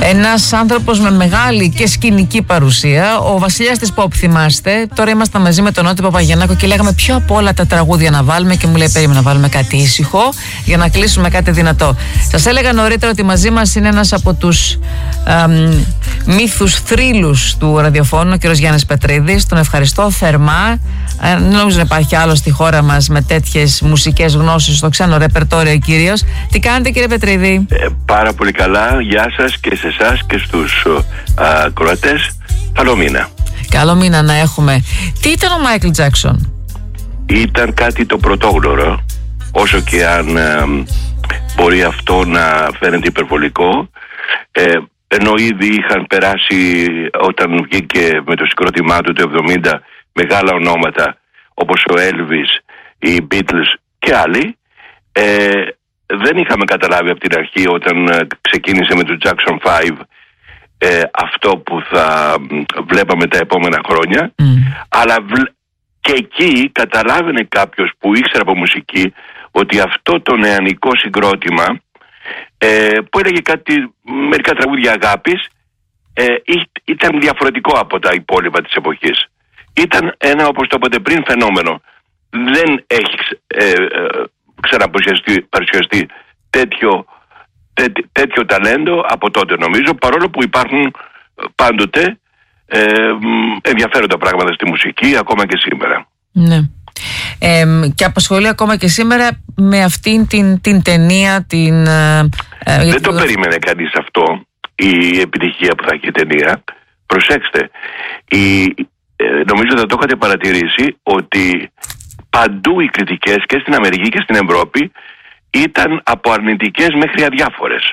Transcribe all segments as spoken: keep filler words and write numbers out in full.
Ένας άνθρωπος με μεγάλη και σκηνική παρουσία, ο βασιλιάς της pop, θυμάστε. Τώρα ήμασταν μαζί με τον Νότι Παπαγιαννάκο και λέγαμε ποιο από όλα τα τραγούδια να βάλουμε και μου λέει περίμενα να βάλουμε κάτι ήσυχο για να κλείσουμε κάτι δυνατό. Σας έλεγα νωρίτερα ότι μαζί μας είναι ένας από τους αμ, μύθους θρύλους του ραδιοφώνου, ο κ. Γιάννης Πετρίδης. Τον ευχαριστώ θερμά. Ε, δεν νομίζω να υπάρχει άλλο στη χώρα μας με τέτοιες μουσικές γνώσεις στο ξένο ρεπερτόριο κυρίως. Τι κάνετε, κύριε Πετρίδη? Ε, πάρα πολύ καλά. Γεια σας και σε εσάς και στους ακροατές. Καλό μήνα. Καλό μήνα να έχουμε. Τι ήταν ο Μάικλ Τζάκσον? Ήταν κάτι το πρωτόγνωρο, όσο και αν ε, μπορεί αυτό να φαίνεται υπερβολικό, ε, ενώ ήδη είχαν περάσει όταν βγήκε με το συγκρότημά του το εβδομήντα μεγάλα ονόματα όπως ο Elvis, οι Beatles και άλλοι, ε, δεν είχαμε καταλάβει από την αρχή όταν ξεκίνησε με το Jackson πέντε ε, αυτό που θα βλέπαμε τα επόμενα χρόνια, mm. αλλά και εκεί καταλάβαινε κάποιος που ήξερε από μουσική ότι αυτό το νεανικό συγκρότημα ε, που έλεγε κάτι, μερικά τραγούδια αγάπης, ε, ήταν διαφορετικό από τα υπόλοιπα της εποχής. Ήταν ένα, όπως το είπατε πριν, φαινόμενο. Δεν έχει ε, ε, ξαναπαρουσιαστεί τέτοιο, τέ, τέτοιο ταλέντο από τότε, νομίζω, παρόλο που υπάρχουν πάντοτε ε, ενδιαφέροντα πράγματα στη μουσική ακόμα και σήμερα. Ναι. Ε, και απασχολεί ακόμα και σήμερα με αυτήν την, την ταινία την, ε, δεν το περίμενε κανείς αυτό, η επιτυχία που θα έχει η ταινία. Προσέξτε, η, ε, νομίζω θα το είχατε παρατηρήσει ότι παντού οι κριτικές και στην Αμερική και στην Ευρώπη ήταν από αρνητικές μέχρι αδιάφορες.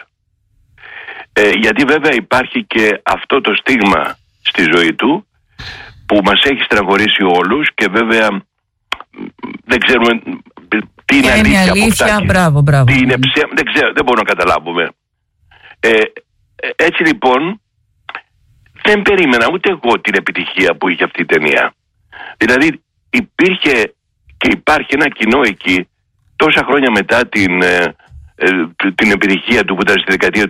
Ε, γιατί βέβαια υπάρχει και αυτό το στίγμα στη ζωή του που μας έχει στραγγορίσει όλους και βέβαια δεν ξέρουμε τι είναι αλήθεια, είναι αλήθεια από αυτά. Μπράβο, μπράβο. Τι είναι ψέμα, δεν ξέρω, δεν μπορούμε να καταλάβουμε. Ε, έτσι λοιπόν δεν περίμενα ούτε εγώ την επιτυχία που είχε αυτή η ταινία. Δηλαδή υπήρχε και υπάρχει ένα κοινό εκεί τόσα χρόνια μετά την, ε, την επιτυχία του που ήταν στη δεκαετία